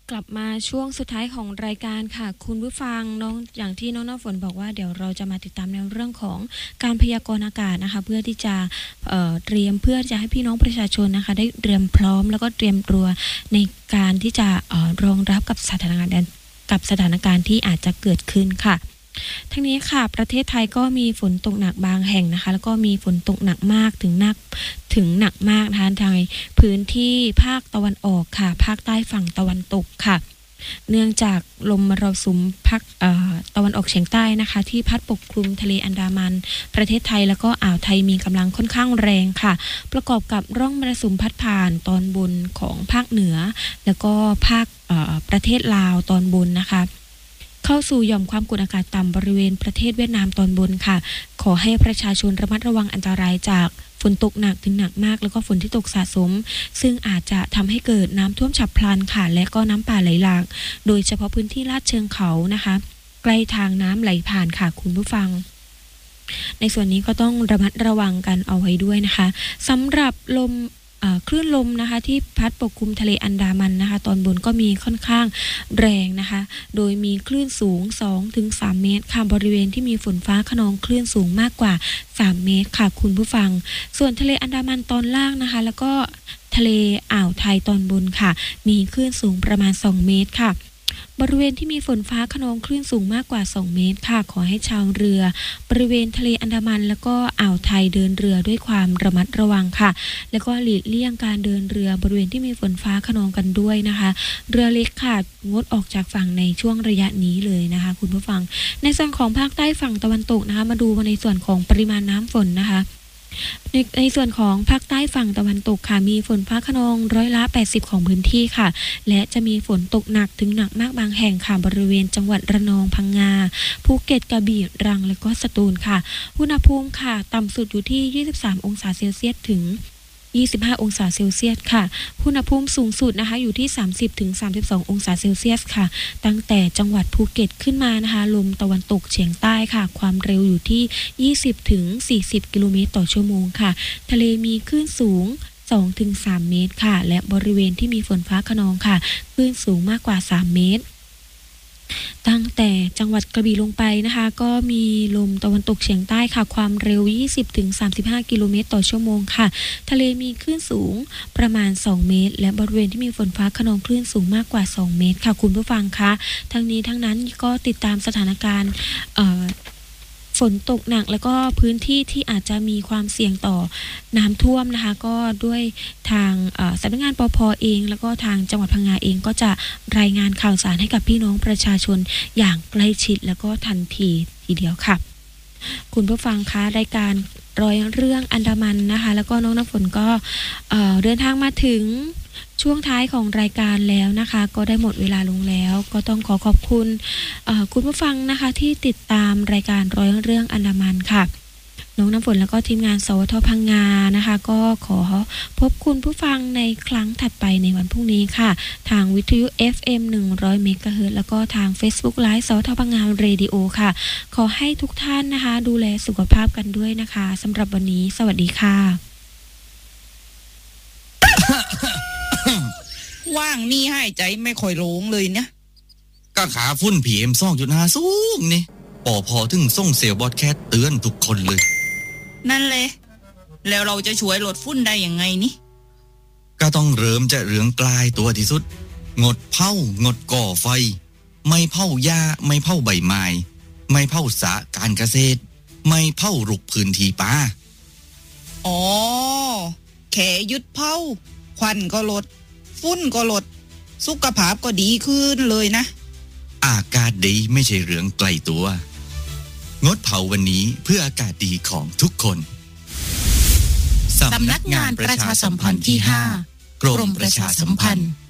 กลับมาช่วงสุดท้ายของรายการค่ะคุณผู้ฟังน้องอย่างที่น้องน้ำฝนบอกว่าเดี๋ยวเราจะมาติดตามในเรื่องของการพยากรณ์อากาศนะคะเพื่อที่จะเตรียมเพื่อจะให้พี่น้องประชาชนนะคะได้เตรียมพร้อมแล้วก็เตรียมตัวในการที่จะรองรับกับสถานการณ์ที่อาจจะเกิดขึ้นค่ะทั้งนี้ค่ะประเทศไทยก็มีฝนตกหนักบางแห่งนะคะแล้วก็มีฝนตกหนักมากถึงหนักมากนะคะทางพื้นที่ภาคตะวันออกค่ะภาคใต้ฝั่งตะวันตกค่ะเนื่องจากลมมรสุมภาคตะวันออกเฉียงใต้นะคะที่พัดปกคลุมทะเลอันดามันประเทศไทยแล้วก็อ่าวไทยมีกำลังค่อนข้างแรงค่ะประกอบกับร่องมรสุมพัดผ่านตอนบนของภาคเหนือแล้วก็ภาคประเทศลาวตอนบนนะคะเข้าสู่หย่อมความกดอากาศต่ำบริเวณประเทศเวียดนามตอนบนค่ะขอให้ประชาชนระมัดระวังอันตรายจากฝนตกหนักถึงหนักมากแล้วก็ฝนที่ตกสะสมซึ่งอาจจะทำให้เกิดน้ำท่วมฉับพลันค่ะและก็น้ำป่าไหลหลากโดยเฉพาะพื้นที่ลาดเชิงเขานะคะใกล้ทางน้ำไหลผ่านค่ะคุณผู้ฟังในส่วนนี้ก็ต้องระมัดระวังกันเอาไว้ด้วยนะคะสำหรับคลื่นลมนะคะที่พัดปกคลุมทะเลอันดามันนะคะตอนบนก็มีค่อนข้างแรงนะคะโดยมีคลื่นสูง 2-3 เมตรค่ะบริเวณที่มีฝนฟ้าคะนองคลื่นสูงมากกว่า3 เมตรค่ะคุณผู้ฟังส่วนทะเลอันดามันตอนล่างนะคะแล้วก็ทะเลอ่าวไทยตอนบนค่ะมีคลื่นสูงประมาณ2 เมตรค่ะบริเวณที่มีฝนฟ้าคะนองคลื่นสูงมากกว่า2 เมตรค่ะขอให้ชาวเรือบริเวณทะเลอันดามันแล้วก็อ่าวไทยเดินเรือด้วยความระมัดระวังค่ะแล้วก็หลีกเลี่ยงการเดินเรือบริเวณที่มีฝนฟ้าคะนองกันด้วยนะคะเรือเล็กค่ะงดออกจากฝั่งในช่วงระยะนี้เลยนะคะคุณผู้ฟังในส่วนของภาคใต้ฝั่งตะวันตกนะคะมาดูในส่วนของปริมาณน้ำฝนนะคะในส่วนของภาคใต้ฝั่งตะวันตกค่ะมีฝนฟ้าคะนอง80%ของพื้นที่ค่ะและจะมีฝนตกหนักถึงหนักมากบางแห่งค่ะบริเวณจังหวัดระนองพังงาภูเก็ตกระบี่ตรังและก็สตูลค่ะอุณหภูมิค่ะต่ำสุดอยู่ที่23 องศาเซลเซียสถึง25 องศาเซลเซียสค่ะอุณหภูมิสูงสุดนะคะอยู่ที่30-32 องศาเซลเซียสค่ะตั้งแต่จังหวัดภูเก็ตขึ้นมานะคะลมตะวันตกเฉียงใต้ค่ะความเร็วอยู่ที่20-40 กิโลเมตรต่อชั่วโมงค่ะทะเลมีคลื่นสูง2-3 เมตรค่ะและบริเวณที่มีฝนฟ้าคะนองค่ะคลื่นสูงมากกว่า3 เมตรตั้งแต่จังหวัดกระบี่ลงไปนะคะก็มีลมตะวันตกเฉียงใต้ค่ะความเร็ว 20-35 กิโลเมตรต่อชั่วโมงค่ะทะเลมีคลื่นสูงประมาณ2 เมตรและบริเวณที่มีฝนฟ้าคะนองคลื่นสูงมากกว่า2 เมตรค่ะคุณผู้ฟังคะทั้งนี้ทั้งนั้นก็ติดตามสถานการณ์ฝนตกหนักแล้วก็พื้นที่ที่อาจจะมีความเสี่ยงต่อน้ำท่วมนะคะก็ด้วยทางสำนักงานปภ.เองแล้วก็ทางจังหวัดพังงาเองก็จะรายงานข่าวสารให้กับพี่น้องประชาชนอย่างใกล้ชิดแล้วก็ทันทีทีเดียวค่ะคุณผู้ฟังคะรายการร้อยเรื่องอันดามันนะคะแล้วก็น้องน้ำฝนก็เดินทางมาถึงช่วงท้ายของรายการแล้วนะคะก็ได้หมดเวลาลงแล้วก็ต้องขอบคุณคุณผู้ฟังนะคะที่ติดตามรายการร้อยเรื่องอันดามันค่ะน้องน้ำฝนแล้วก็ทีมงานสวทพังงานะคะก็ขอพบคุณผู้ฟังในครั้งถัดไปในวันพรุ่งนี้ค่ะทางวิทยุ FM 100 เมกะเฮิรตซ์แล้วก็ทาง Facebook Live สวทพังงาเรดิโอค่ะขอให้ทุกท่านนะคะดูแลสุขภาพกันด้วยนะคะสำหรับวันนี้สวัสดีค่ะว่างนี่หายใจไม่ค่อยโล่งเลยเนี่ยก็ขาฝุ่น PM 2.5 สูงนี่พอถึงส่งเซลล์บอดแคสเตือนทุกคนเลยนั่นเลยแล้วเราจะช่วยลดฝุ่นได้ยังไงนี่ก็ต้องเริ่มจากเรื่องใกล้ตัวที่สุดงดเผางดก่อไฟไม่เผาหญ้าไม่เผาใบไม้ไม่เผาสระการเกษตรไม่เผารุกพื้นที่ป่าอ๋อแค่หยุดเผาควันก็ลดฝุ่นก็ลดสุขภาพก็ดีขึ้นเลยนะอากาศดีไม่ใช่เรื่องไกลตัวงดเผาวันนี้เพื่ออากาศดีของทุกคนสำนักงานประชาสัมพันธ์ที่ 5 กรมประชาสัมพันธ์